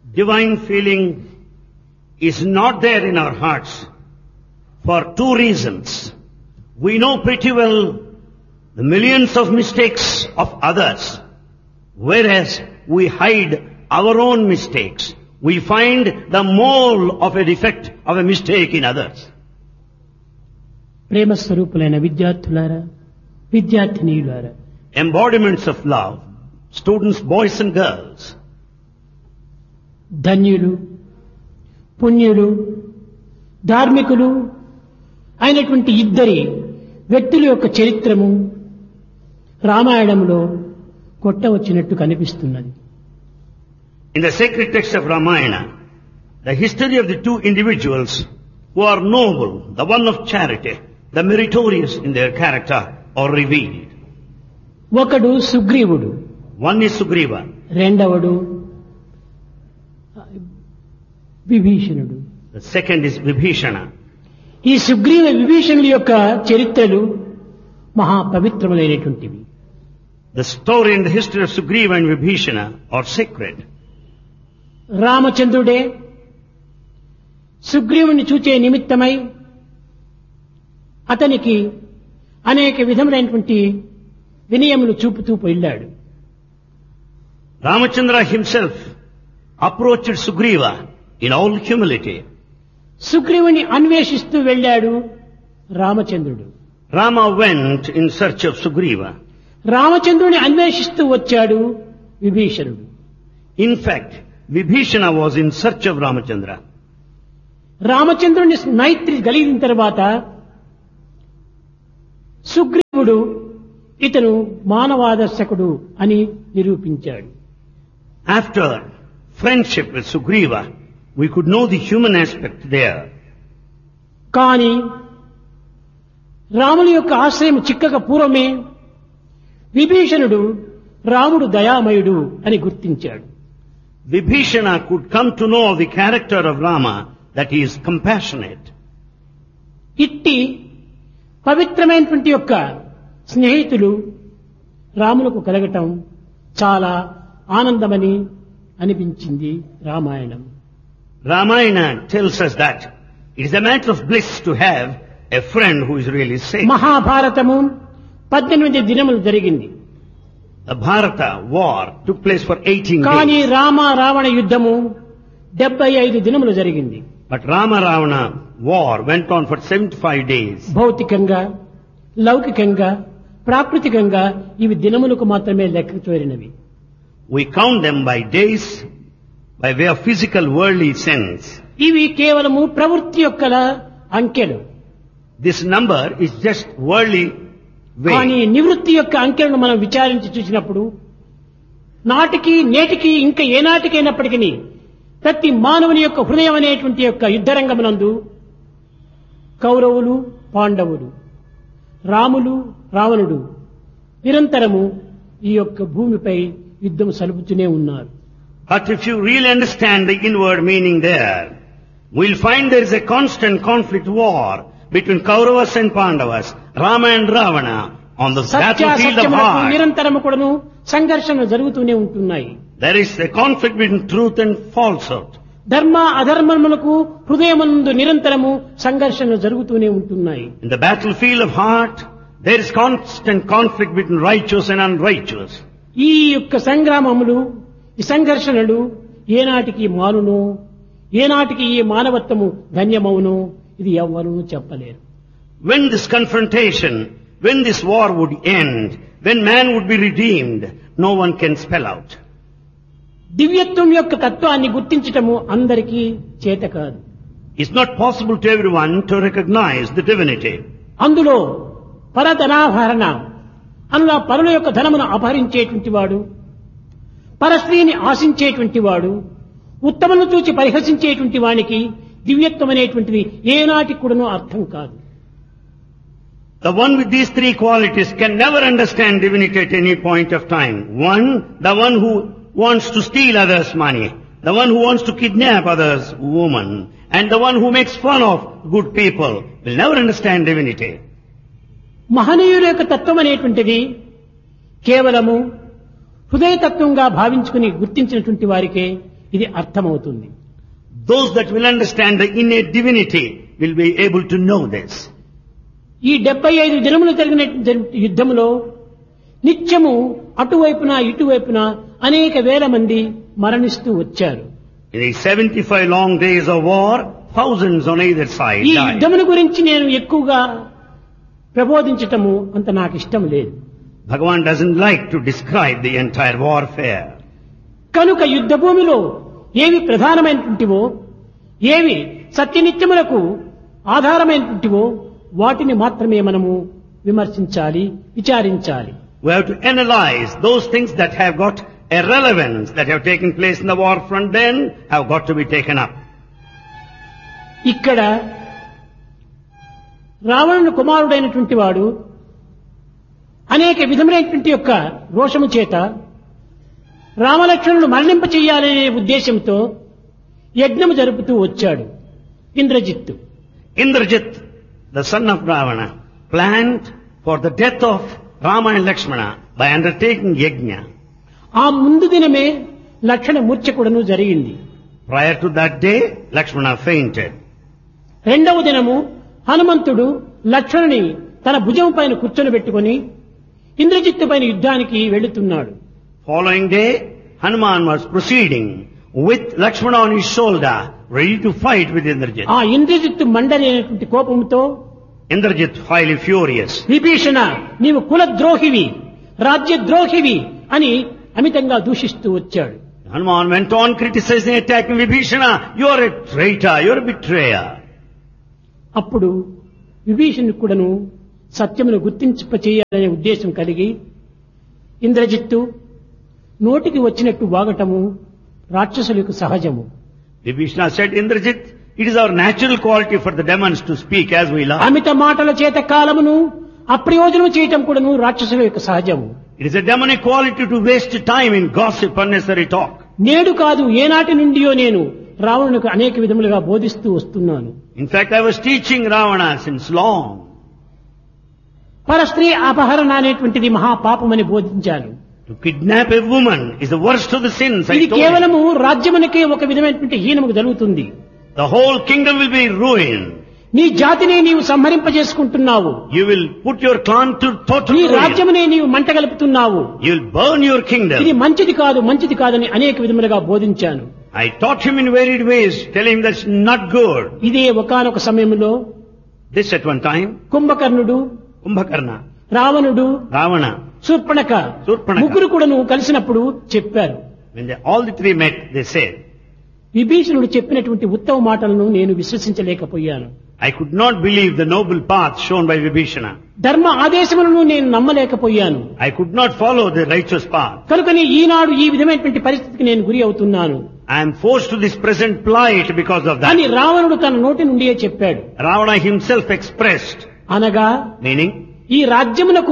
Divine feeling is not there in our hearts for two reasons. We know pretty well the millions of mistakes of others, whereas we hide our own mistakes. We find the mole of a defect of a mistake in others. ప్రేమ స్వరూపులైన విద్యార్థులారా, విద్యార్థినీయులారా, Embodiments of love, students, boys and girls, ధన్యులు, పుణ్యులు, ధార్మికులు అయినటువంటి ఇద్దరి వ్యక్తుల యొక్క చరిత్రము రామాయణంలో కొట్టవచ్చినట్టు కనిపిస్తున్నది. in the sacred text of Ramayana, the history of the two individuals who are noble, the one of charity, the meritorious in their character, are revealed. ఒకడు సుగ్రీవుడు, One is Sugriva, రెండవడు విభీషణుడు. the second is Vibhishana. ఈ సుగ్రీవ విభీషణుల యొక్క చరిత్రలు మహా పవిత్రములైనటువంటివి. The story and the history of Sugriva and Vibhishana are sacred. రామచంద్రుడే సుగ్రీవుని చూచే నిమిత్తమై అతనికి అనేక విధములైనటువంటి వినయములు చూపుతూ వెళ్ళాడు. Ramachandra himself approached Sugriva in all humility. సుగ్రీవుని అన్వేషిస్తూ వెళ్ళాడు రామచంద్రుడు. Rama went in search of Sugriva. రామచంద్రుని అన్వేషిస్తూ వచ్చాడు విభీషణుడు. In fact, Vibhishana was in search of Ramachandra. రామచంద్రుని మైత్రి కలిగిన తర్వాత సుగ్రీవుడు ఇతను మానవాదర్శకుడు అని నిరూపించాడు. After friendship with Sugriva, we could know the human aspect there. కానీ రాముని యొక్క ఆశ్రయం చిక్కక పూర్వమే విభీషణుడు రాముడు దయామయుడు అని గుర్తించాడు. Vibhishana could come to know the character of Rama, that he is compassionate. ఇట్టి పవిత్రమైనటువంటి యొక్క స్నేహితులు రాములకు కలగటం చాలా ఆనందమని అనిపించింది Ramayanam. Ramayana tells us that it is a matter of bliss to have a friend who is really safe. మహాభారతము 18 దినములు జరిగింది. The Bharata war took place for 18 కానీ days. రామ రావణ యుద్ధము 75 దినములు జరిగింది. But Rama-Ravana war went on for 75 days. భౌతికంగా, లౌకికంగా, ప్రాకృతికంగా ఇవి దినములకు మాత్రమే లెక్క చేరినవి. We count them by days, by way of physical worldly sense. ఇవి కేవలము ప్రవృత్తి యొక్క అంకెలు. This number is just worldly కానీ way. నివృత్తి యొక్క అంకెలను మనం విచారించి చూసినప్పుడు నాటికి నేటికి ఇంకా ఏనాటికైనప్పటికీ ప్రతి మానవుని యొక్క హృదయం అనేటువంటి యొక్క యుద్ధరంగమునందు కౌరవులు, పాండవులు, రాములు, రావణుడు నిరంతరము ఈ యొక్క భూమిపై యుద్ధం సలుపుతూనే ఉన్నారు. But if you really understand the inward meaning there, we'll find there is a constant conflict war between Kauravas and Pandavas, Rama and Ravana on the battlefield of సత్యాసత్యములకు heart. నిరంతరము కూడాను సంఘర్షణలు జరుగుతూనే ఉంటున్నాయి. There is a conflict between truth and falsehood. ధర్మ అధర్మములకు హృదయమందు నిరంతరము సంఘర్షణలు జరుగుతూనే ఉంటున్నాయి. In the battlefield of heart, there is constant conflict between righteous and unrighteous. ఈ యొక్క సంగ్రామములు, ఈ సంఘర్షణలు ఏనాటికి మానునో, ఏనాటికి ఈ మానవత్వము ధన్యమవునో ఇది ఎవ్వరూ చెప్పలేరు. When this confrontation, when this war would end, when man would be redeemed, no one can spell out. దివ్యత్వం యొక్క తత్వాన్ని గుర్తించటము అందరికీ చేత కాదు. It's not possible to everyone to recognize the divinity. అందులో పరధనాభరణ అందులో పరుల యొక్క ధనమును అపహరించేటువంటి వాడు, పరస్త్రీని ఆశించేటువంటి వాడు, ఉత్తమను చూచి పరిహసించేటువంటి వానికి దివ్యత్వం అనేటువంటిది ఏనాటికి కూడాను అర్థం కాదు. The one with these three qualities can never understand divinity at any point of time. One, the one who wants to steal others' money, the one who wants to kidnap others' woman, and the one who makes fun of good people will never understand divinity. మహనీయుల యొక్క తత్వం అనేటువంటిది కేవలము హృదయతత్వంగా భావించుకుని గుర్తించినటువంటి వారికే ఇది అర్థమవుతుంది. Those that will understand the innate divinity will be able to know this. ఈ 75 దినములు జరిగిన యుద్ధములో నిత్యము అటువైపున ఇటువైపున అనేక వేల మంది మరణిస్తూ వచ్చారు. In the 75 long days of war, thousands on either side ఈ died. యుద్ధముల గురించి నేను ఎక్కువగా ప్రబోధించటము అంత నాకు ఇష్టం లేదు. Bhagavan doesn't like to describe the entire warfare. కనుక యుద్ధ భూమిలో ఏవి ప్రధానమైనటువంటివో, ఏవి సత్యనిత్యములకు ఆధారమైనటువంటివో వాటిని మాత్రమే మనము విమర్శించాలి, విచారించాలి. We have to analyze those things that have got a relevance, that have taken place in the war front, then have got to be taken up. ఇక్కడ రావణుని కుమారుడైనటువంటి వాడు అనేక విధములైనటువంటి యొక్క రోషము చేత రామలక్ష్మణులు మరణింప చెయ్యాలనే ఉద్దేశంతో యజ్ఞము జరుపుతూ వచ్చాడు Indrajit. Indrajit, the son of Ravana, planned for the death of Rama and Lakshmana by undertaking yajna. ఆ ముందు దినమే లక్షణ మూర్ఛకుడను జరిగింది. Prior to that day, Lakshmana fainted. రెండవ దినము హనుమంతుడు లక్ష్మణుని తన భుజం పైన కూర్చొని పెట్టుకుని ఇంద్రజిత్తు పైన యుద్ధానికి వెళుతున్నాడు. Following day, Hanuman was proceeding with Lakshmana on his shoulder, ready to fight with Indrajit. ఆ ఇంద్రజిత్తు మండలేనటువంటి కోపంతో Indrajit, highly furious, విభీషణ నీవు కులద్రోహివి, రాజ్యద్రోహివి అని అమితంగా దూషిస్తూ వచ్చాడు. Hanuman went on criticizing, attacking Vibhishana. You are a traitor, you are a betrayer. అప్పుడు విభీషణుడు కూడాను సత్యమును గుర్తింప చేయాలనే ఉద్దేశం కలిగి ఇంద్రజిత్తు నోటికి వచ్చినట్టు వాగటము రాక్షసులకు సహజము. Vibhishana said, Indrajit, it is our natural quality for the demons to speak as we love. అమిత మాటల చేత కాలమును అప్రయోజనం చేయటం కూడాను రాక్షసుల యొక్క సహజము. It is a demonic quality to waste time in gossip, unnecessary talk. నేడు కాదు ఏనాటి నుండియో నేను రావణునికి అనేక విధములుగా బోధిస్తూ వస్తున్నాను. In fact, I was teaching Ravana since long. పరస్త్రీ అపహరణ అనేటువంటిది మహాపాపమని బోధించాను. To kidnap a woman is the worst of the sins. I ఇది told you. కేవలము రాజ్యమునికే ఒక విధమైనటువంటి హీనము జరుగుతుంది. The whole kingdom will be ruined. నీ జాతిని నీవు సంహరింపజేసుకుంటున్నావు. You will put your clan to total నీ ruin. రాజ్యమునే నీవు మంటగలుపుతున్నావు. You will burn your ఇది kingdom. మంచిది కాదు, మంచిది కాదని అనేక విధములుగా బోధించాను. I taught him in varied ways, telling him that's not good. ఇదే ఒకానొక సమయంలో This at one time, కుంభకర్ణుడు, Kumbhakarna, రావణుడు, Ravana, శూర్పణఖ శూర్పణఖ ముగ్గురు కూడాను కలిసినప్పుడు చెప్పారు. when all the three met, they said, విభీషణుడు చెప్పినటువంటి ఉత్తమ మాటలను నేను విశ్వసించలేకపోయాను. I could not believe the noble path shown by Vibhishana. ధర్మ ఆదేశములను నేను నమ్మలేకపోయాను. I could not follow the righteous path. కనుకని ఈనాడు ఈ విధమైనటువంటి పరిస్థితికి నేను గురి అవుతున్నాను I am forced to this present plight because of అని that. రావణుడు తన నోటి నుండియే చెప్పాడు. Ravana himself expressed, అనగా meaning, ఈ రాజ్యమునకు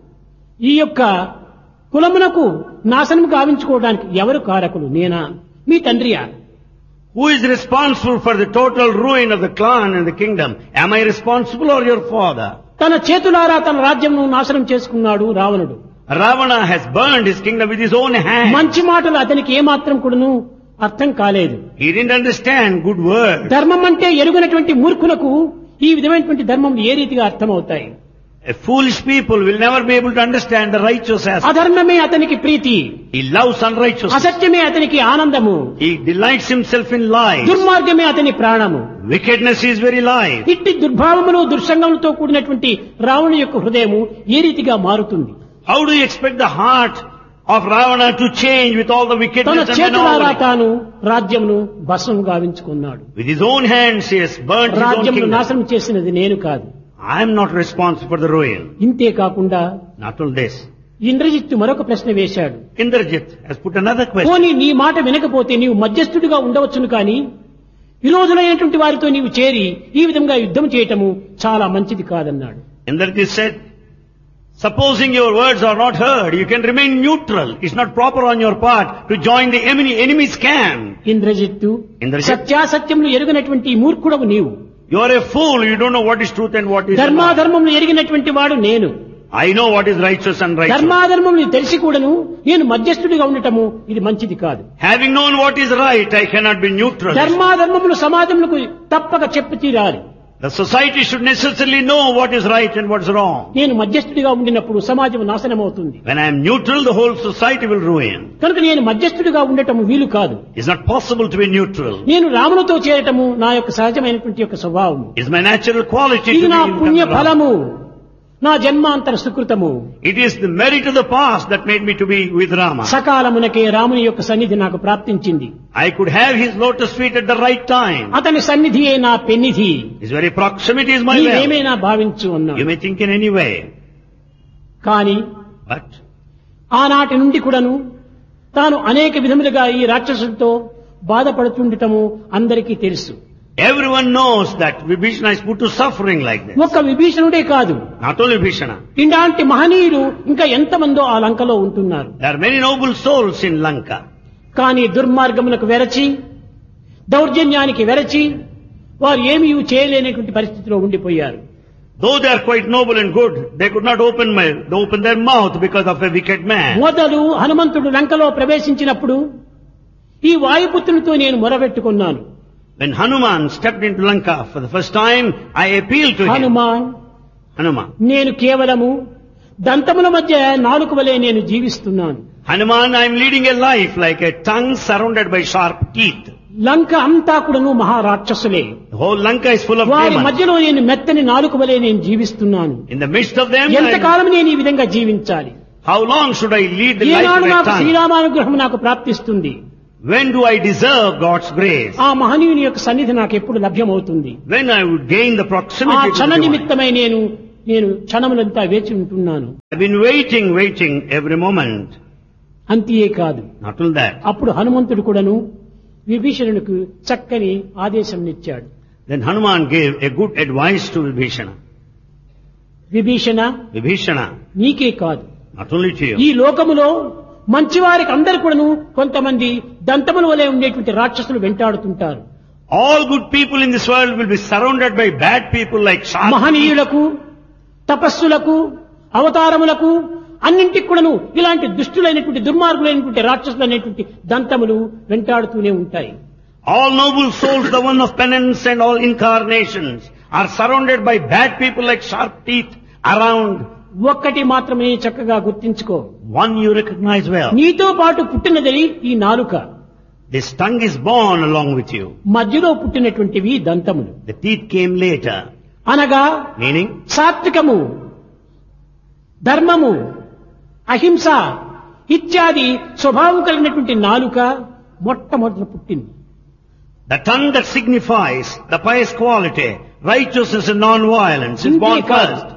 ఈ యొక్క కులమునకు నాశనం గావించుకోవడానికి ఎవరు కారకులు? నేనా, మీ తండ్రియా? who is responsible for the total ruin of the clan and the kingdom? Am I responsible or your father? తన చేతులారా తన రాజ్యమును నాశనం చేసుకున్నాడు రావణుడు. Ravana has burned his kingdom with his own hand. మంచి మాటలు అతనికి ఏమాత్రం కూడాను అర్థం కాలేదు. He didn't understand good words. ధర్మం అంటే ఎరుగనటువంటి మూర్ఖులకు ఈ విధమైనటువంటి ధర్మం ఏ రీతిగా అర్థమవుతాయి? A foolish people will never be able to understand the righteous aspect. అధర్మమే అతనికి ప్రీతి, He loves unrighteousness. అసత్యమే అతనికి ఆనందము, He delights himself in lies. దుర్మార్గమే అతని ప్రాణము. Wickedness is very life. ఇట్టి దుర్భావములు దుర్సంగములతో కూడినటువంటి రావణుని యొక్క హృదయము ఏ రీతిగా మారుతుంది? How do you expect the heart of Ravana to change with all the తన wickedness and చేతులారా malice? తాను రాజ్యమును భస్మం గావించుకున్నాడు. With his own hands he has burnt his own రాజ్యమును kingdom. నాశనం చేసినది నేను కాదు. I am not responsible for the ruin. ఇంతే కాకుండా Not only this, ఇంద్రజిత్తు మరొక ప్రశ్న వేశాడు. Indrajit has put another question. పోనీ నీ మాట వినకపోతే నీవు మధ్యస్థుడిగా ఉండవచ్చును కానీ విరోధులైనటువంటి వారితో నీవు చేరి ఈ విధంగా యుద్ధం చేయటము చాలా మంచిది కాదన్నాడు. Indrajit said, supposing your words are not heard, you can remain neutral. It's not proper on your part to join the enemy's camp. Indrajit Indrajit, సత్యాసత్యములు ఎరుగనటువంటి ఈ మూర్ఖుడవు నీవు. You are a fool. You don't know what is truth and what is lie. ధర్మాధర్మములు ఎరిగినటువంటి వాడు నేను. I know what is righteous and righteous. ధర్మాధర్మములు తెలిసి కూడాను నేను మధ్యస్థుడిగా ఉండటము ఇది మంచిది కాదు. Having known what is right, I cannot be neutral. ధర్మాధర్మములు సమాజములకు తప్పక చెప్పి తీరాలి. The society should necessarily know what is right and what is wrong. నేను మధ్యస్థుడిగా ఉండినప్పుడు సమాజం నాశనం అవుతుంది. When I am neutral, the whole society will ruin. కనుక నేను మధ్యస్థుడిగా ఉండటం వీలు కాదు. It's not possible to be neutral. నేను రామునితో చేరటము నా యొక్క సహజమైనటువంటి యొక్క స్వభావం. It's my natural quality ఇది to నా be పుణ్య in ఫలము, నా జన్మాంతర సుకృతము. It is the merit of the past that made me to be with Rama. సకాలమునకే రాముని యొక్క సన్నిధి నాకు ప్రాప్తించింది. I could have his lotus feet at the right time. అతని సన్నిధియే నా పెన్నిధి. His very proximity is my wealth. నీవేమైనా భావించు అన్నాడు. You may think in any way. కానీ But ఆనాటి నుండి కూడాను తాను అనేక విధములుగా ఈ రాక్షసులతో బాధపడుతుండటము అందరికీ తెలుసు. everyone knows that Vibhishana is put to suffering like this. ఒక్క విభీషణుడే కాదు, Not only Vibhishana. ఇలాంటి మహనీయులు ఇంకా ఎంతమందో ఆ లంకలో ఉంటున్నారు. There are many noble souls in Lanka. కానీ దుర్మార్గములకు వెరచి, దౌర్జన్యానికి వెరచి వారు ఏమీ చేయలేనటువంటి పరిస్థితిలో ఉండిపోయారు. Though they are quite noble and good, they could not open their mouth because of a wicked man. మొదలు హనుమంతుడు లంకలో ప్రవేశించినప్పుడు ఈ వాయుపుత్రునితో నేను మొరబెట్టుకున్నాను. When Hanuman stepped into Lanka for the first time, I appealed to him. Hanuman. నేను కేవలము దంతముల మధ్య నాలుక వలె నేను జీవిస్తున్నాను. Hanuman, I am leading a life like a tongue surrounded by sharp teeth. లంక అంతా కూడాను మహారాక్షసులే. The whole Lanka is full of వారి demons. మధ్యలో నేను మెత్తని నాలుక వలె నేను జీవిస్తున్నాను. In the midst of them, ఎంతకాలం నేను ఈ విధంగా జీవించాలి? how long should I lead the life ఏనాడు of a నాకు tongue? శ్రీరామానుగ్రహం నాకు ప్రాప్తిస్తుంది? When do I deserve God's grace? ఆ మహనీయుని యొక్క సన్నిధి నాకు ఎప్పుడు లభ్యమవుతుంది? When I would gain the ఆ proximity to క్షణ the divine. నిమిత్తమై నేను క్షణములంతా వేచి ఉంటున్నాను. I've been waiting every moment. అంతే కాదు, Not only that. అప్పుడు హనుమంతుడు కూడాను విభీషణునికి చక్కని ఆదేశం ఇచ్చాడు. Then Hanuman gave a good advice to Vibhishana. Vibhishana, Vibhishana, నీకే కాదు, not only to ఈ you. లోకములో మంచివారికి అందరు కూడాను కొంతమంది దంతముల వలె ఉండేటువంటి రాక్షసులు వెంటాడుతుంటారు. All good people in this world will be surrounded by bad people like sharp. మహనీయులకు, తపస్సులకు, అవతారములకు అన్నింటికి కూడాను ఇలాంటి దుష్టులైనటువంటి దుర్మార్గులైనటువంటి రాక్షసులు అనేటువంటి దంతములు వెంటాడుతూనే ఉంటాయి. All noble souls, the one of penance and all incarnations, are surrounded by bad people like sharp teeth around. ఒక్కటి మాత్రమే చక్కగా గుర్తించుకో, One you recognize well. నీతో పాటు పుట్టినది ఈ నాలుక, This tongue is born along with you. మధ్యలో పుట్టినటువంటివి దంతములు. The teeth came later. అనగా Meaning, సాత్వికము, ధర్మము, అహింస ఇత్యాది స్వభావం కలిగినటువంటి నాలుక మొట్టమొదట పుట్టింది. the tongue that signifies the pious quality, righteousness and non-violence is born ఇంతే కాదు, first.